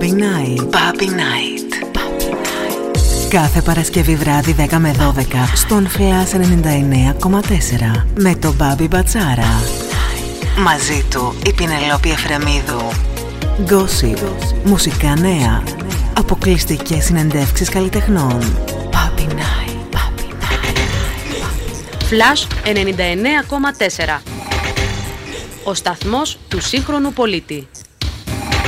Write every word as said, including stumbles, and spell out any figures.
Bobby Night. Bobby Night. Κάθε Παρασκευή βράδυ δέκα με δώδεκα στον Flash ενενήντα εννέα κόμμα τέσσερα με τον Μπάμπη Μπατσάρα. Μαζί του η Πινελόπη Εφρεμίδου. Gossip, μουσικά νέα, αποκλειστικές συνεντεύξεις καλλιτεχνών. Bobby Night. Flash ενενήντα εννέα κόμμα τέσσερα. Ο σταθμός του σύγχρονου πολίτη.